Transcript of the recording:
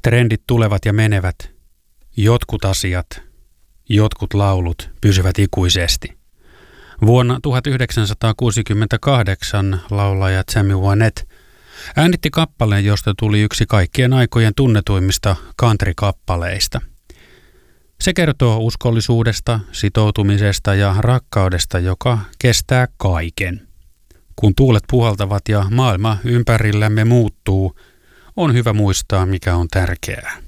Trendit tulevat ja menevät. Jotkut asiat, jotkut laulut pysyvät ikuisesti. Vuonna 1968 laulaja Tammy Wynette äänitti kappaleen, josta tuli yksi kaikkien aikojen tunnetuimmista country-kappaleista. Se kertoo uskollisuudesta, sitoutumisesta ja rakkaudesta, joka kestää kaiken. Kun tuulet puhaltavat ja maailma ympärillämme muuttuu, on hyvä muistaa, mikä on tärkeää.